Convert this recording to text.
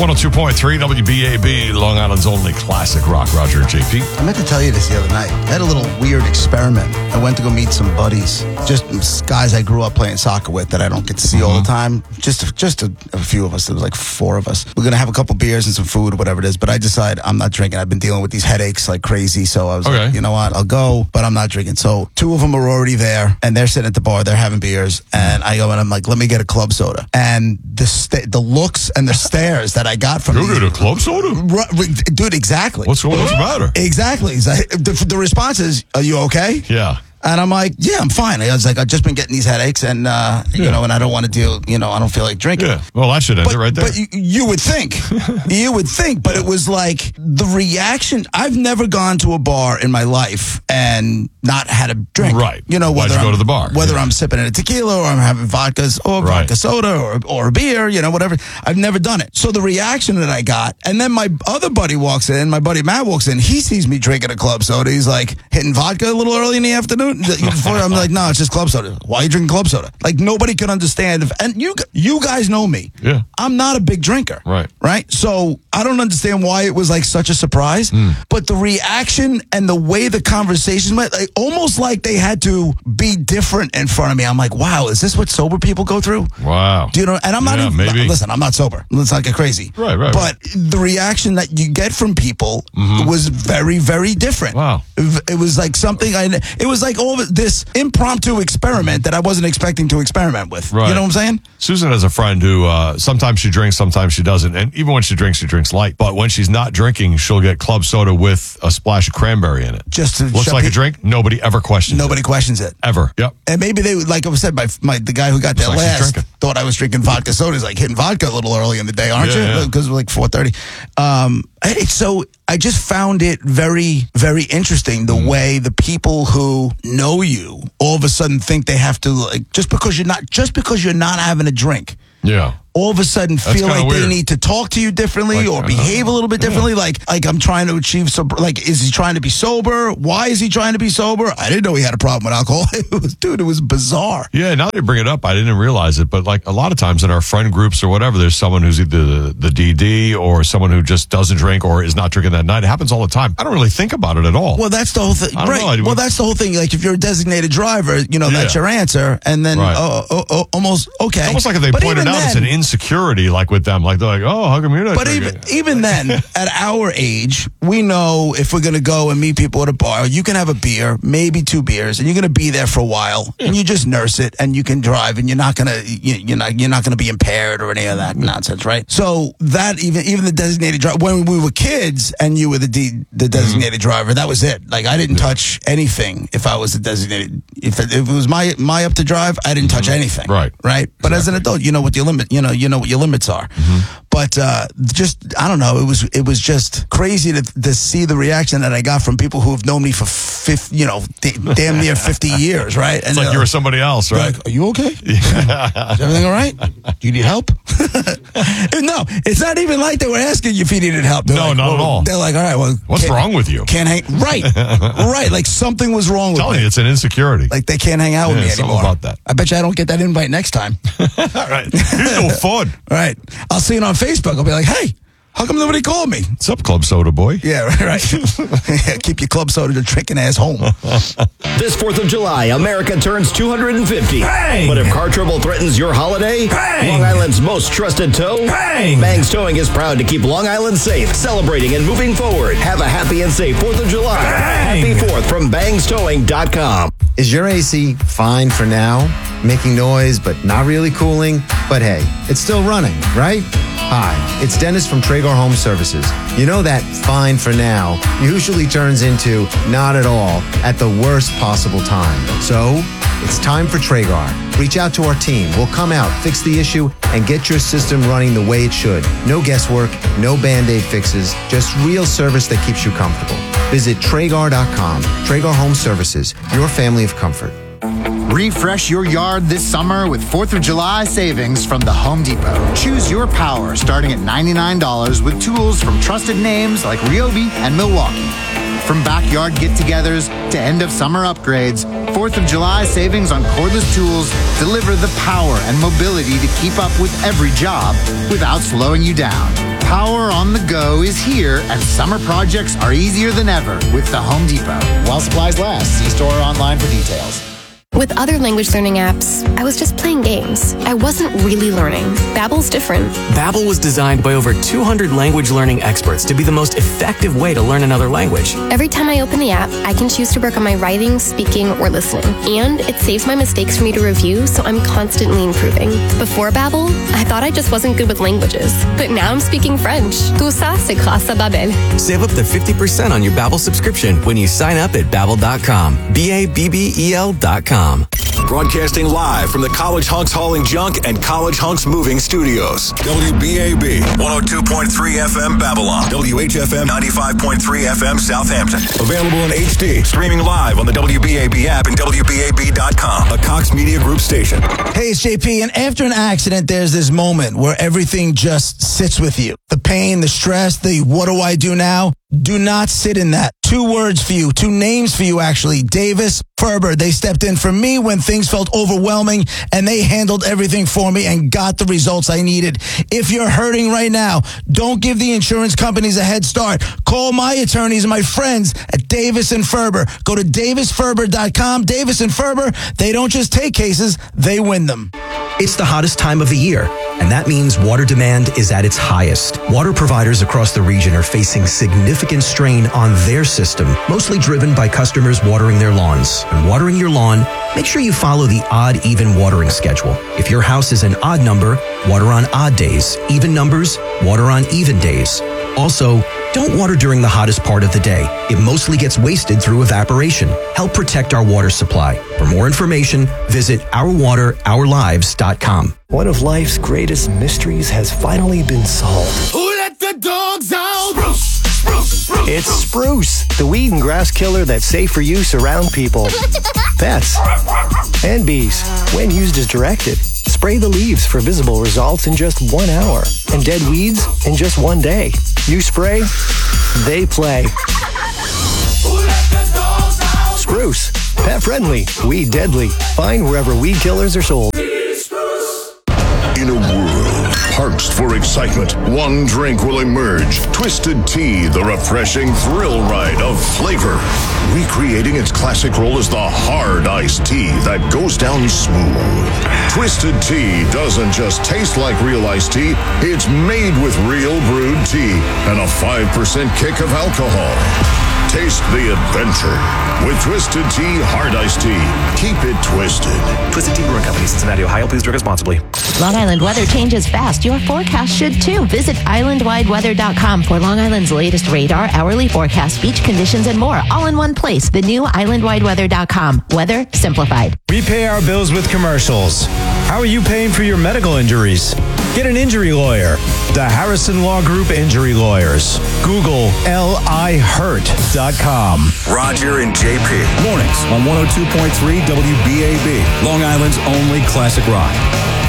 102.3 WBAB, Long Island's only classic rock. Roger and JP. I meant to tell you this the other night. I had a little weird experiment. I went to go meet some buddies, just guys I grew up playing soccer with that I don't get to see all the time. Just a few of us. There was like 4 of us. We're going to have a couple beers and some food or whatever it is, but I decide I'm not drinking. I've been dealing with these headaches like crazy, so I was like, you know what? I'll go, but I'm not drinking. So 2 of them are already there, and they're sitting at the bar. They're having beers, and I go and I'm like, let me get a club soda. And the looks and the stares that I got from You get a club soda? Dude, exactly. What's the matter? Exactly. The response is, are you okay? Yeah. And I'm like, yeah, I'm fine. I was like, I've just been getting these headaches and, you know, and I don't want to deal, you know, I don't feel like drinking. Yeah. Well, that should end it right there. But you would think, but it was like the reaction. I've never gone to a bar in my life and not had a drink. Right. You know, why'd you go to the bar? Whether I'm sipping a tequila or I'm having vodkas or vodka soda or a beer, you know, whatever. I've never done it. So the reaction that I got, and then my other buddy walks in, my buddy Matt walks in, he sees me drinking a club soda. He's like hitting vodka a little early in the afternoon. Before I'm like, no, it's just club soda. Why are you drinking club soda? Like nobody could understand. And you guys know me. Yeah. I'm not a big drinker. Right. So I don't understand why it was like such a surprise. But the reaction and the way the conversation went, like, almost like they had to be different in front of me. I'm like, wow, is this what sober people go through? Wow. Do you know? And I'm not even, maybe. Listen, I'm not sober. Let's not get crazy. Right. But the reaction that you get from people was very, very different. Wow. It was like something, it was like all of this impromptu experiment that I wasn't expecting to experiment with. Right. You know what I'm saying? Susan has a friend who sometimes she drinks, sometimes she doesn't. And even when she drinks light. But when she's not drinking, she'll get club soda with a splash of cranberry in it. Just to looks like a drink. Nobody ever questions it. Nobody questions it. Ever. Yep. And maybe they, like I said, the guy who got there last thought I was drinking vodka soda. He's like hitting vodka a little early in the day, aren't you? Because it was like 4:30. So I just found it very, very interesting the way the people who know you all of a sudden think they have to, like, just because you're not having a drink. Yeah. All of a sudden feel like they need to talk to you differently or behave a little bit differently. Like I'm trying to achieve like, is he trying to be sober? Why is he trying to be sober? I didn't know he had a problem with alcohol. It was bizarre. Yeah, now that you bring it up, I didn't realize it. But like a lot of times in our friend groups or whatever, there's someone who's either the DD or someone who just doesn't drink or is not drinking that night. It happens all the time. I don't really think about it at all. Well, that's the whole thing. Right. Well, that's the whole thing. Like if you're a designated driver, you know, that's your answer. And then almost, okay. It's almost like if they pointed out it's an insecurity, like with them, like they're like, oh, how come you're not drinking? But even then, at our age, we know if we're going to go and meet people at a bar, you can have a beer, maybe 2 beers, and you're going to be there for a while, and you just nurse it, and you can drive, and you're not going to be impaired or any of that nonsense, right? So that even the designated driver, when we were kids, and you were the designated driver, that was it. Like I didn't touch anything if I was the designated. If it was my up to drive, I didn't touch anything. Right. But as an adult, you know what your limit. You know what your limits are. But just I don't know. It was just crazy to see the reaction that I got from people who have known me for damn near 50 years, right? And it's like you were somebody else, right? Like, are you okay? Is everything all right? Do you need help? No, it's not even like they were asking you if you needed help. No, not at all. They're like, all right, well, what's wrong with you? Can't hang. Right. Like something was wrong with me. I'm telling you, it's an insecurity. Like they can't hang out with me anymore. About that. I bet you I don't get that invite next time. All right. You're no fun. Right. I'll see it on Facebook. I'll be like, hey, how come nobody called me? What's up, Club Soda Boy? Yeah, right. Keep your club soda to drinking ass home. This 4th of July, America turns 250. Bang! But if car trouble threatens your holiday, bang! Long Island's most trusted tow, bang! Bangs Towing is proud to keep Long Island safe, celebrating and moving forward. Have a happy and safe 4th of July. Bang! Happy 4th from BangsTowing.com. Is your AC fine for now? Making noise, but not really cooling? But hey, it's still running, right? Hi, it's Dennis from Traeger Home Services. You know that fine for now usually turns into not at all at the worst possible time. So, it's time for Traeger. Reach out to our team. We'll come out, fix the issue, and get your system running the way it should. No guesswork, no Band-Aid fixes, just real service that keeps you comfortable. Visit Traeger.com. Traeger Home Services, your family of comfort. Refresh your yard this summer with 4th of July savings from the Home Depot. Choose your power starting at $99 with tools from trusted names like Ryobi and Milwaukee. From backyard get-togethers to end-of-summer upgrades, 4th of July savings on cordless tools deliver the power and mobility to keep up with every job without slowing you down. Power on the go is here, and summer projects are easier than ever with the Home Depot. While supplies last, see store or online for details. With other language learning apps, I was just playing games. I wasn't really learning. Babbel's different. Babbel was designed by over 200 language learning experts to be the most effective way to learn another language. Every time I open the app, I can choose to work on my writing, speaking, or listening. And it saves my mistakes for me to review, so I'm constantly improving. Before Babbel, I thought I just wasn't good with languages. But now I'm speaking French. Tout ça, c'est grâce à Babbel. Save up to 50% on your Babbel subscription when you sign up at Babbel.com. Babbel.com. Broadcasting live from the College Hunks Hauling Junk and College Hunks Moving Studios. WBAB 102.3 FM Babylon. WHFM 95.3 FM Southampton. Available in HD. Streaming live on the WBAB app and WBAB.com. A Cox Media Group station. Hey, it's JP, and after an accident, there's this moment where everything just sits with you. The pain, the stress, the what do I do now? Do not sit in that. 2 words for you, 2 names for you, actually. Davis, Ferber. They stepped in for me when things felt overwhelming, and they handled everything for me and got the results I needed. If you're hurting right now, don't give the insurance companies a head start. Call my attorneys and my friends at Davis and Ferber. Go to davisferber.com. Davis and Ferber, they don't just take cases, they win them. It's the hottest time of the year, and that means water demand is at its highest. Water providers across the region are facing significant strain on their system, mostly driven by customers watering their lawns. When watering your lawn, make sure you follow the odd-even watering schedule. If your house is an odd number, water on odd days. Even numbers, water on even days. Also, don't water during the hottest part of the day. It mostly gets wasted through evaporation. Help protect our water supply. For more information, visit ourwaterourlives.com. One of life's greatest mysteries has finally been solved. Who let the dogs out? Spruce, spruce, spruce, it's Spruce, the weed and grass killer that's safe for use around people, pets, and bees. When used as directed, spray the leaves for visible results in just 1 hour, and dead weeds in just 1 day. You spray, they play. Spruce, pet friendly, weed deadly. Find wherever weed killers are sold. In a world parched for excitement, one drink will emerge. Twisted Tea, the refreshing thrill ride of flavor. Recreating its classic role as the hard iced tea that goes down smooth. Twisted Tea doesn't just taste like real iced tea, it's made with real brewed tea and a 5% kick of alcohol. Taste the adventure with Twisted Tea Hard Iced Tea. Keep it twisted. Twisted Tea Brewing Company, Cincinnati, Ohio. Please drink responsibly. Long Island weather changes fast. Your forecast should too. Visit islandwideweather.com for Long Island's latest radar, hourly forecast, beach conditions, and more, all in one place. The new islandwideweather.com. Weather simplified. We pay our bills with commercials. How are you paying for your medical injuries? Get an injury lawyer. The Harrison Law Group Injury Lawyers. Google LIHurt.com. Roger and JP. Mornings on 102.3 WBAB. Long Island's only classic rock.